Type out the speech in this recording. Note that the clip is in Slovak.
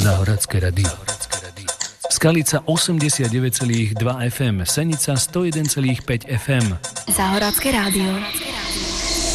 Záhoradské radio. Skalica 89,2 FM, Senica 101,5 FM. Záhoradské rádio.